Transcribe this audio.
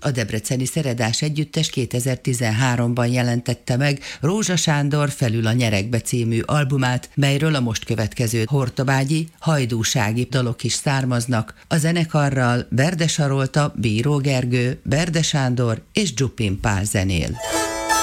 A debreceni Szeredás együttes 2013-ban jelentette meg Rózsa Sándor Felül a nyeregbe című albumát, melyről a most következő hortobágyi, hajdúsági dalok is származnak. A zenekarral Berde Sarolta, Bíró Gergő, Berde Sándor és Dzsupin Pál zenél.